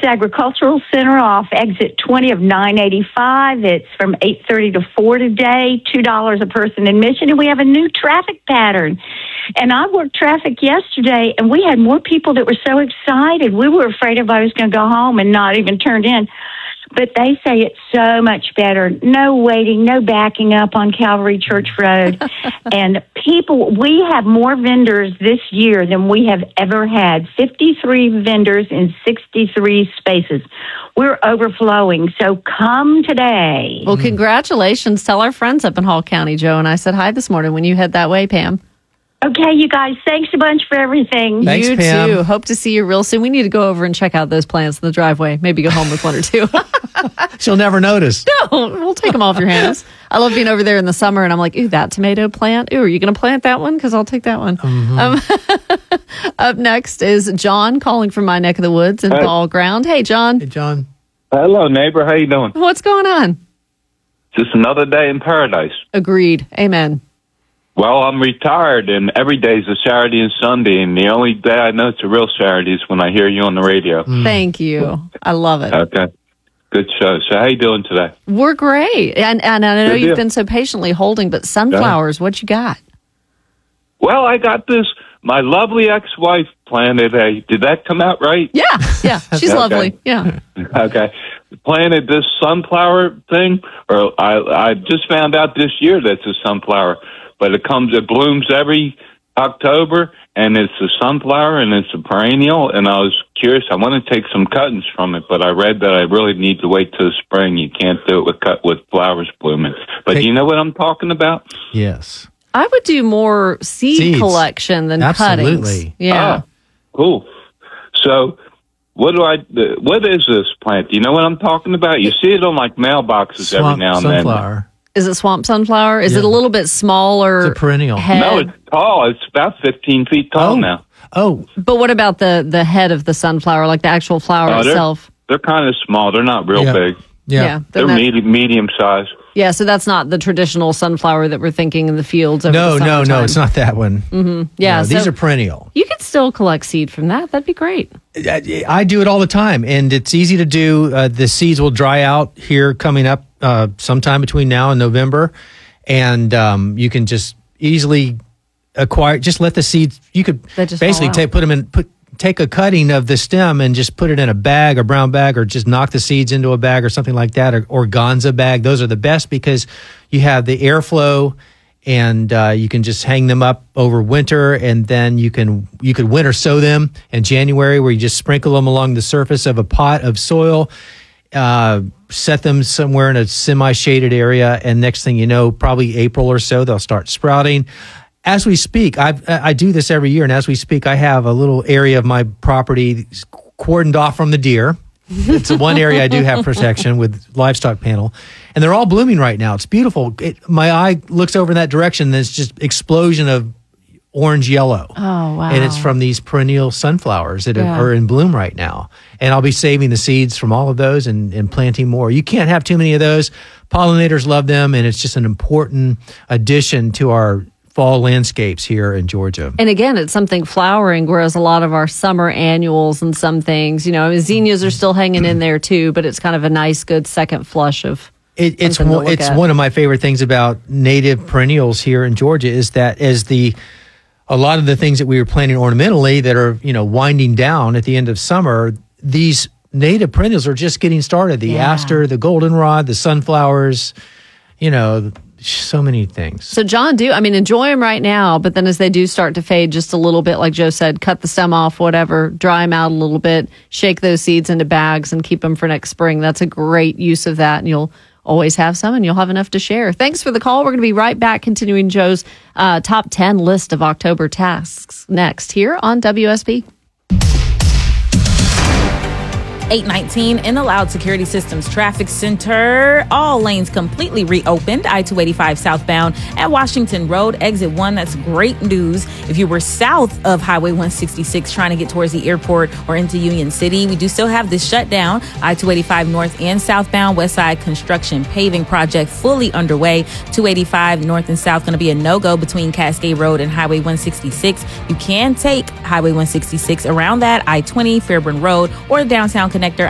Woods Agricultural Center off exit 20 of 985. It's from 8:30 to 4 today, $2 a person admission, and we have a new traffic pattern. And I worked traffic yesterday, and we had more people that were so excited. We were afraid everybody was going to go home and not even turn in. But they say it's so much better. No waiting, no backing up on Calvary Church Road. And we have more vendors this year than we have ever had. 53 vendors in 63 spaces. We're overflowing. So come today. Well, congratulations. Tell our friends up in Hall County, Joe and I said hi this morning when you head that way, Pam. Okay, you guys, thanks a bunch for everything. Thanks, you Pam. too. Hope to see you real soon. We need to go over and check out those plants in the driveway. Maybe go home with one or two. She'll never notice. No, we'll take them off your hands. I love being over there in the summer, and I'm like, ooh, that tomato plant. Ooh, are you going to plant that one? Because I'll take that one. Up next is John calling from my neck of the woods in Ball Ground. Hey, John. Hey, John. Hello, neighbor. How you doing? What's going on? Just another day in paradise. Agreed. Amen. Well, I'm retired, and every day's a Saturday and Sunday, and the only day I know it's a real Saturday is when I hear you on the radio. Thank you. I love it. Okay. Good show. So how you doing today? We're great. And I know Good you've deal. been so patiently holding, but sunflowers, what you got? Well, I got this. My lovely ex-wife planted did that come out right? Yeah. She's Okay. lovely. Yeah. Okay. Planted this sunflower thing, or I just found out this year that's a sunflower, but it blooms every October, and it's a sunflower, and it's a perennial, and I was curious. I want to take some cuttings from it, but I read that I really need to wait till spring. You can't do it with flowers blooming. But Hey. you know what I'm talking about? Yes. I would do more seed Seeds. collection than Absolutely. cuttings. Yeah. Ah, cool. So what is this plant? Do you know what I'm talking about? You see it on like mailboxes every now and sunflower. Is it swamp sunflower? Is Yeah. it a little bit smaller? It's a perennial. then. Head? No, it's tall. It's about 15 feet tall now. Oh, But what about the head of the sunflower, like the actual flower itself? They're kind of small. They're not real Yeah. big. yeah. They're then medium size. yeah, so that's not the traditional sunflower that we're thinking in the fields over No, the no, summertime. it's not that one. Yeah, No, these so are perennial. you could still collect seed from that. That'd be great. I do it all the time, and it's easy to do. The seeds will dry out here coming up sometime between now and November, and you can just easily acquire. Just let the seeds. You could They just basically fall out. take a cutting of the stem and just put it in a bag, a brown bag, or just knock the seeds into a bag or something like that, or organza bag. Those are the best because you have the airflow, and you can just hang them up over winter, and then you could winter sow them in January, where you just sprinkle them along the surface of a pot of soil, set them somewhere in a semi-shaded area, and next thing you know, probably April or so, they'll start sprouting. As we speak, I do this every year, and as we speak, I have a little area of my property cordoned off from the deer. It's the one area I do have protection with livestock panel, and they're all blooming right now. It's beautiful. My eye looks over in that direction, and it's just explosion of orange yellow. Oh, wow. And it's from these perennial sunflowers that Yeah. are in bloom right now. And I'll be saving the seeds from all of those and planting more. You can't have too many of those. Pollinators love them, and it's just an important addition to our fall landscapes here in Georgia. And again, it's something flowering, whereas a lot of our summer annuals and some things, zinnias are still hanging in there too, but it's kind of a nice, good second flush of It's something to look it's at. one of my favorite things about native perennials here in Georgia is that a lot of the things that we were planting ornamentally that are winding down at the end of summer, these native perennials are just getting started. The Yeah. aster, the goldenrod, the sunflowers, so many things. So, John, enjoy them right now, but then as they do start to fade just a little bit, like Joe said, cut the stem off, whatever, dry them out a little bit, shake those seeds into bags and keep them for next spring. That's a great use of that, and you'll always have some, and you'll have enough to share. Thanks for the call. We're going to be right back, continuing Joe's top 10 list of October tasks next here on WSB. 819 in the Loud Security Systems Traffic Center. All lanes completely reopened. I-285 southbound at Washington Road, exit 1. That's great news. If you were south of Highway 166 trying to get towards the airport or into Union City, we do still have this shutdown. I-285 north and southbound, West Side construction paving project fully underway. 285 north and south going to be a no-go between Cascade Road and Highway 166. You can take Highway 166 around that I-20 Fairburn Road or the downtown connector